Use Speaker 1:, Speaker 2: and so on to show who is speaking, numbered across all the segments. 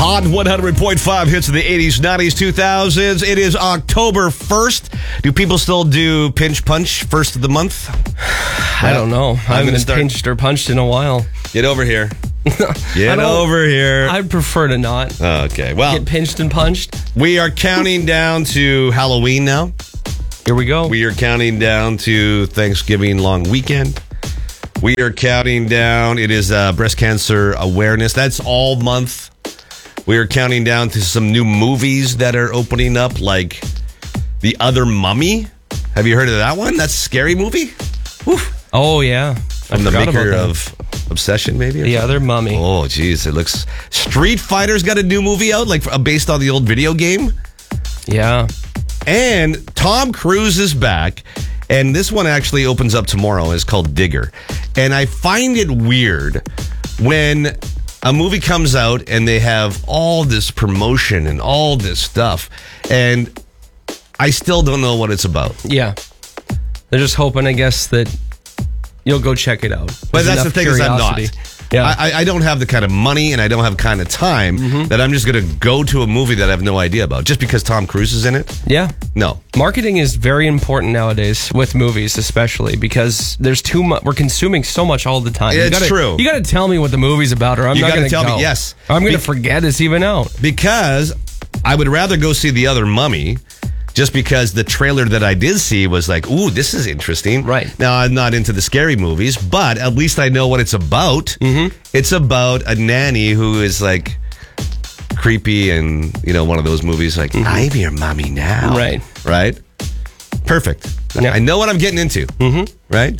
Speaker 1: Hot 100.5 hits of the 80s, 90s, 2000s. It is October 1st. Do people still do pinch punch first of the month?
Speaker 2: I don't know. I haven't been pinched or punched in a while.
Speaker 1: Get over here. Get over here.
Speaker 2: I'd prefer to not.
Speaker 1: Okay, well.
Speaker 2: Get pinched and punched.
Speaker 1: We are counting down to Halloween now.
Speaker 2: Here we go.
Speaker 1: We are counting down to Thanksgiving long weekend. We are counting down. It is breast cancer awareness. That's all month. We are counting down to some new movies that are opening up, like The Other Mummy. Have you heard of that one? That's a scary movie. Oof.
Speaker 2: Oh, yeah.
Speaker 1: From the maker of Obsession, maybe?
Speaker 2: The Other Mummy.
Speaker 1: Oh, geez. It looks... Street Fighter's got a new movie out, like based on the old video game.
Speaker 2: Yeah.
Speaker 1: And Tom Cruise is back. And this one actually opens up tomorrow. It's called Digger. And I find it weird when a movie comes out and they have all this promotion and all this stuff. And I still don't know what it's about.
Speaker 2: Yeah. They're just hoping, I guess, that you'll go check it out.
Speaker 1: But that's the thing is I'm not.
Speaker 2: Yeah.
Speaker 1: I don't have the kind of money and I don't have the kind of time that I'm just going to go to a movie that I have no idea about just because Tom Cruise is in it.
Speaker 2: Yeah.
Speaker 1: No.
Speaker 2: Marketing is very important nowadays with movies, especially because there's too much. We're consuming so much all the time.
Speaker 1: It's true.
Speaker 2: You got to tell me what the movie's about, or I'm not going to go.
Speaker 1: Tell me, yes.
Speaker 2: Or I'm going to forget it's even out.
Speaker 1: Because I would rather go see The Other Mummy. Just because the trailer that I did see was like, ooh, this is interesting.
Speaker 2: Right.
Speaker 1: Now, I'm not into the scary movies, but at least I know what it's about. It's about a nanny who is like creepy and, one of those movies like, I'm your mommy now.
Speaker 2: Right.
Speaker 1: Right? Perfect.
Speaker 2: Yeah.
Speaker 1: I know what I'm getting into. Right?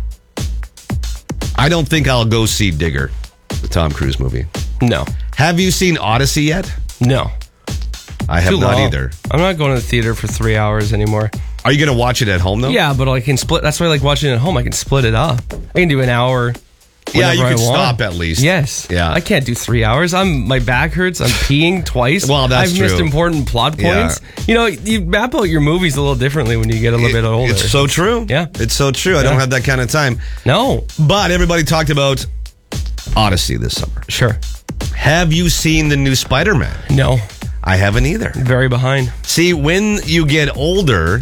Speaker 1: I don't think I'll go see Digger, the Tom Cruise movie.
Speaker 2: No.
Speaker 1: Have you seen Odyssey yet?
Speaker 2: No.
Speaker 1: I have not either.
Speaker 2: I'm not going to the theater for 3 hours anymore.
Speaker 1: Are you going to watch it at home, though?
Speaker 2: Yeah, but I can split. That's why I like watching it at home. I can split it up. I can do an hour.
Speaker 1: Yeah, you
Speaker 2: can
Speaker 1: can stop at least.
Speaker 2: Yes.
Speaker 1: Yeah.
Speaker 2: I can't do 3 hours. My back hurts. I'm peeing twice.
Speaker 1: Well, that's
Speaker 2: I've
Speaker 1: true.
Speaker 2: missed important plot points.
Speaker 1: Yeah.
Speaker 2: You map out your movies a little differently when you get a little bit older.
Speaker 1: It's so true.
Speaker 2: Yeah.
Speaker 1: It's so true. I don't have that kind of time.
Speaker 2: No.
Speaker 1: But everybody talked about Odyssey this summer.
Speaker 2: Sure.
Speaker 1: Have you seen the new Spider-Man?
Speaker 2: No.
Speaker 1: I haven't either.
Speaker 2: Very behind.
Speaker 1: See, when you get older,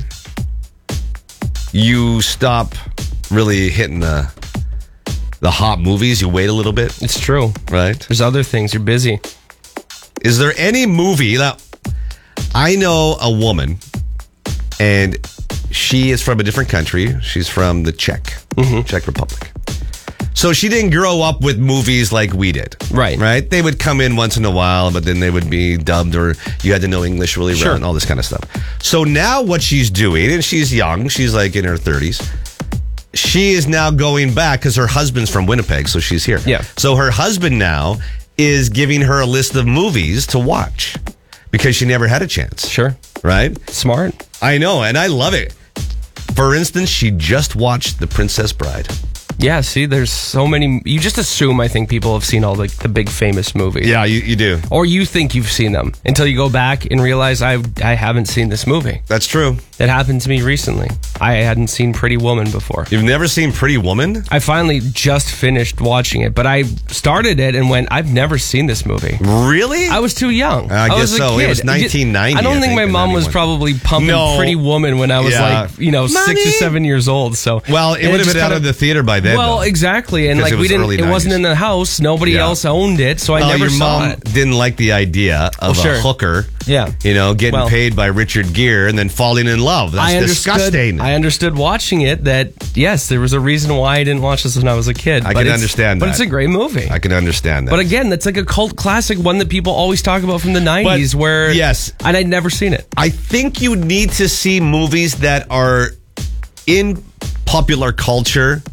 Speaker 1: you stop really hitting the hot movies. You wait a little bit.
Speaker 2: It's true.
Speaker 1: Right?
Speaker 2: There's other things. You're busy.
Speaker 1: Is there any movie that I know a woman and she is from a different country. She's from the Czech Republic. So she didn't grow up with movies like we did.
Speaker 2: Right.
Speaker 1: Right? They would come in once in a while, but then they would be dubbed or you had to know English really well and all this kind of stuff. So now what she's doing, and she's young, she's like in her 30s, she is now going back because her husband's from Winnipeg, so she's here.
Speaker 2: Yeah.
Speaker 1: So her husband now is giving her a list of movies to watch because she never had a chance.
Speaker 2: Sure.
Speaker 1: Right?
Speaker 2: Smart.
Speaker 1: I know, and I love it. For instance, she just watched The Princess Bride.
Speaker 2: Yeah, see, there's so many. You just assume, I think, people have seen all the big famous movies.
Speaker 1: Yeah, you do.
Speaker 2: Or you think you've seen them until you go back and realize I haven't seen this movie.
Speaker 1: That's true.
Speaker 2: That happened to me recently. I hadn't seen Pretty Woman before.
Speaker 1: You've never seen Pretty Woman?
Speaker 2: I finally just finished watching it, but I started it and went, I've never seen this movie.
Speaker 1: Really?
Speaker 2: I was too young.
Speaker 1: I guess
Speaker 2: was a
Speaker 1: so.
Speaker 2: kid.
Speaker 1: It was 1990.
Speaker 2: I don't think my mom was probably pumping Pretty Woman when I was 6 or 7 years old. So
Speaker 1: well, it would have been out of the theater by then.
Speaker 2: Well, exactly. And like we didn't, it wasn't in the house. Nobody else owned it, so I never saw it.
Speaker 1: Didn't like the idea of a hooker.
Speaker 2: Yeah,
Speaker 1: getting paid by Richard Gere and then falling in love. That's disgusting.
Speaker 2: I understood watching it that yes, there was a reason why I didn't watch this when I was a kid.
Speaker 1: I can understand that,
Speaker 2: but it's a great movie.
Speaker 1: I can understand that.
Speaker 2: But again, that's like a cult classic, one that people always talk about from the 90s. Where and I'd never seen it.
Speaker 1: I think you need to see movies that are in popular culture.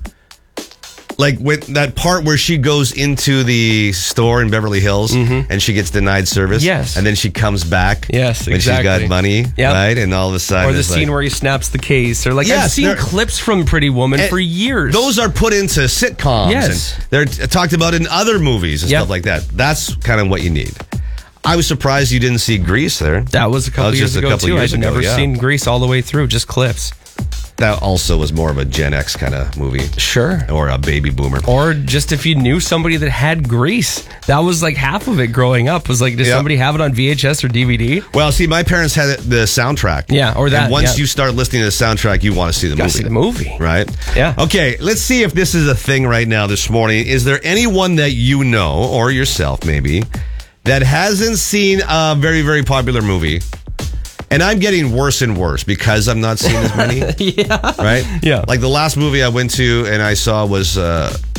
Speaker 1: Like with that part where she goes into the store in Beverly Hills and she gets denied service.
Speaker 2: Yes.
Speaker 1: And then she comes back.
Speaker 2: Yes,
Speaker 1: when
Speaker 2: exactly.
Speaker 1: she's got money.
Speaker 2: Yep.
Speaker 1: Right? And all of a sudden.
Speaker 2: Or the scene where he snaps the case. Or I've seen clips from Pretty Woman for years.
Speaker 1: Those are put into sitcoms.
Speaker 2: Yes.
Speaker 1: And they're talked about in other movies and stuff like that. That's kind of what you need. I was surprised you didn't see Grease there.
Speaker 2: That was a couple years ago, too. I'd never seen Grease all the way through, just clips.
Speaker 1: that also was more of a Gen X kind of movie.
Speaker 2: Sure.
Speaker 1: Or a baby boomer.
Speaker 2: Or just if you knew somebody that had Grease. That was like half of it growing up. Was like, did somebody have it on VHS or DVD?
Speaker 1: Well, see, my parents had the soundtrack.
Speaker 2: Yeah, or that.
Speaker 1: And once you start listening to the soundtrack, you want to see the movie.
Speaker 2: See the movie.
Speaker 1: Right?
Speaker 2: Yeah.
Speaker 1: Okay, let's see if this is a thing right now this morning. Is there anyone that you know, or yourself maybe, that hasn't seen a very, very popular movie? And I'm getting worse and worse because I'm not seeing as many.
Speaker 2: Yeah.
Speaker 1: Right?
Speaker 2: Yeah.
Speaker 1: Like the last movie I went to and I saw was